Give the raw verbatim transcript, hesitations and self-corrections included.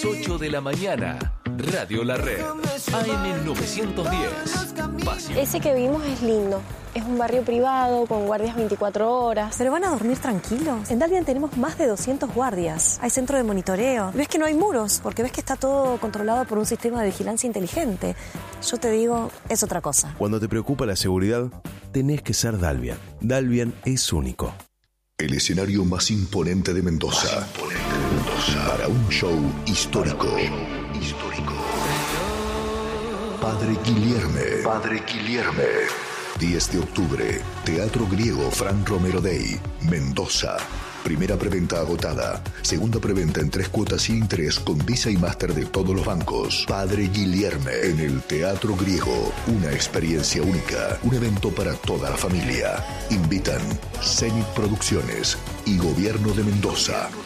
ocho de la mañana, Radio La Red, A M novecientos diez. Pasión. Ese que vimos es lindo. Es un barrio privado con guardias veinticuatro horas. ¿Pero van a dormir tranquilos? En Dalvian tenemos más de doscientos guardias. Hay centro de monitoreo. Ves que no hay muros, porque ves que está todo controlado por un sistema de vigilancia inteligente. Yo te digo, es otra cosa. Cuando te preocupa la seguridad, tenés que ser Dalvian. Dalvian es único. El escenario más imponente de Mendoza. Más imponente de Mendoza. Para un show histórico. Para un show histórico. Padre Guilherme. Padre Guilherme. diez de octubre. Teatro Griego Fran Romero Day. Mendoza. Primera preventa agotada. Segunda preventa en tres cuotas sin interés con Visa y Master de todos los bancos. Padre Guilherme en el Teatro Griego. Una experiencia única. Un evento para toda la familia. Invitan Zenit Producciones y Gobierno de Mendoza.